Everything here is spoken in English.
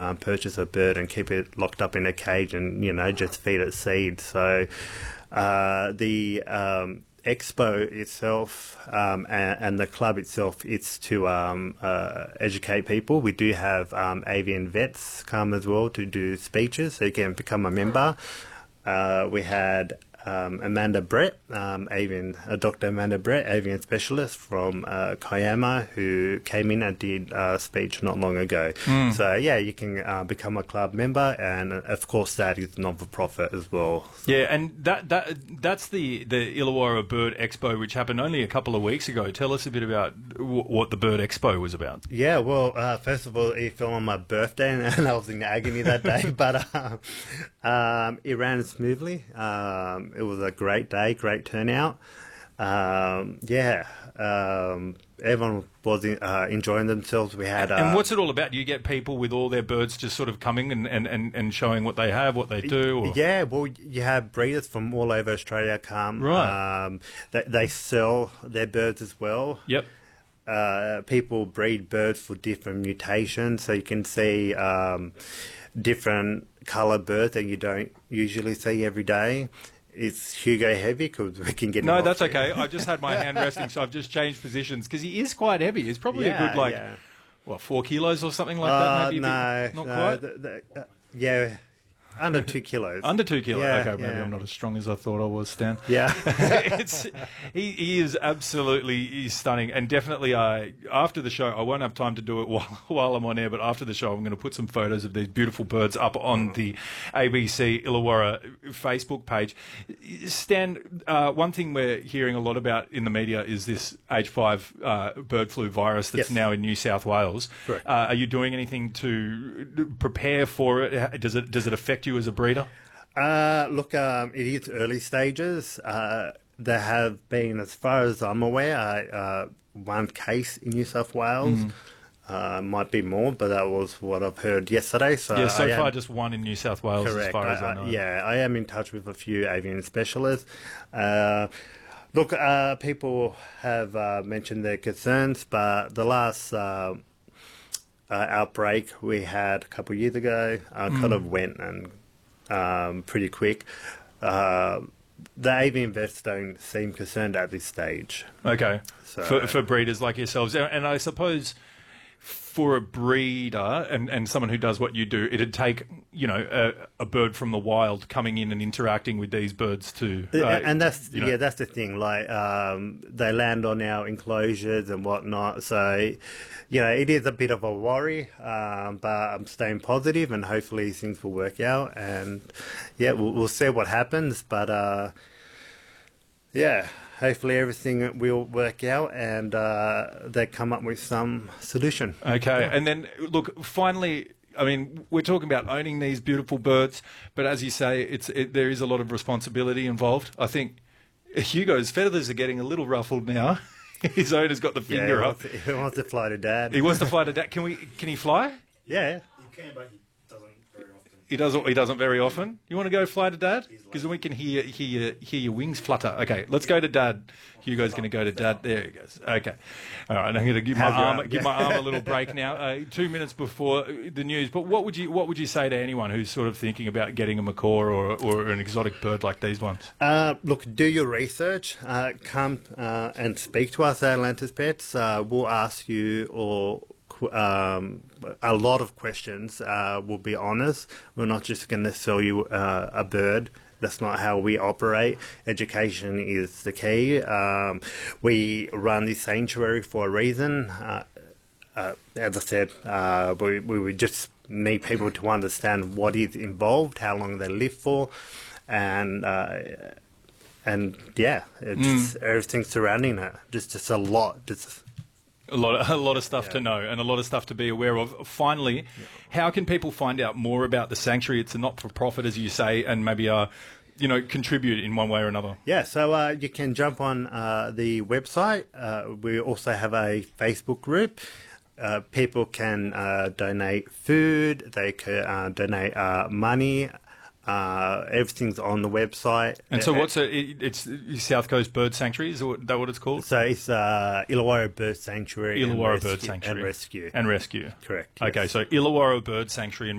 purchase a bird and keep it locked up in a cage and, just feed it seed. So the expo itself and the club itself, it's to educate people. We do have avian vets come as well to do speeches, so you can become a member. We had Amanda Brett, Dr. Amanda Brett, avian specialist from Kiama, who came in and did a speech not long ago. So you can become a club member, and of course that is non-for-profit as well. Yeah, and that's the Illawarra Bird Expo, which happened only a couple of weeks ago. Tell us a bit about what the Bird Expo was about. Yeah, well, first of all, it fell on my birthday, and I was in agony that day, but it ran smoothly. It was a great day, great turnout. Everyone was enjoying themselves. We had. And what's it all about? Do you get people with all their birds just sort of coming and showing what they have, what they do? Or? Yeah, well, you have breeders from all over Australia come. Right. They sell their birds as well. Yep. People breed birds for different mutations, so you can see different colour birds that you don't usually see every day. It's Hugo heavy because we can get him No, off that's there. okay. I just had my hand resting, so I've just changed positions because he is quite heavy. He's probably a good, 4 kilos or something like that? Maybe no, not quite? Under 2 kilos. Under 2 kilos. Yeah, okay, maybe I'm not as strong as I thought I was, Stan. Yeah. He is absolutely stunning, and definitely after the show, I won't have time to do it while I'm on air, but after the show I'm going to put some photos of these beautiful birds up on the ABC Illawarra Facebook page. Stan, one thing we're hearing a lot about in the media is this H5 bird flu virus that's now in New South Wales. Correct. Are you doing anything to prepare for it? Does it affect you as a breeder? Look, it is early stages. There have been, as far as I'm aware, one case in New South Wales. Might be more, but that was what I've heard yesterday. So far just one in New South Wales, correct. As far as I know. I am in touch with a few avian specialists. Look, people have mentioned their concerns, but the last outbreak we had a couple of years ago kind of went and pretty quick. The avian vets don't seem concerned at this stage. Okay, So, for breeders like yourselves. And I suppose for a breeder and someone who does what you do, it'd take, a bird from the wild coming in and interacting with these birds to... and that's that's the thing. Like, they land on our enclosures and whatnot. So, it is a bit of a worry, but I'm staying positive and hopefully things will work out. And, we'll see what happens. But, hopefully everything will work out and they come up with some solution. Okay, and then, look, finally... I mean, we're talking about owning these beautiful birds, but as you say, there is a lot of responsibility involved. I think Hugo's feathers are getting a little ruffled now. His owner's got the finger up. He wants to fly to Dad. He wants to fly to Dad. Can he fly? Yeah. He can, but he doesn't very often. He doesn't very often. You want to go fly to Dad? Because then we can hear your wings flutter. Okay, let's go to Dad. Hugo's going to go to Dad. There he goes. Okay. All right. I'm going to give my arm a little break now. 2 minutes before the news. But what would you say to anyone who's sort of thinking about getting a macaw or an exotic bird like these ones? Look, do your research. Come and speak to us at Atlantis Pets. We'll ask you a lot of questions. We'll be honest. We're not just going to sell you a bird. That's not how we operate. Education is the key. We run this sanctuary for a reason. As I said, we would just need people to understand what is involved, how long they live for, and it's everything surrounding it. Just a lot. A lot of stuff to know and a lot of stuff to be aware of. Finally, how can people find out more about the sanctuary? It's a not-for-profit, as you say, and maybe contribute in one way or another. Yeah, so you can jump on the website. We also have a Facebook group. People can donate food. They can donate money. Everything's on the website. And so it's South Coast Bird Sanctuary, is that what it's called? So it's Illawarra Bird Sanctuary. Illawarra Bird Sanctuary. And Rescue. And Rescue. Correct. Okay, yes. so Illawarra Bird Sanctuary and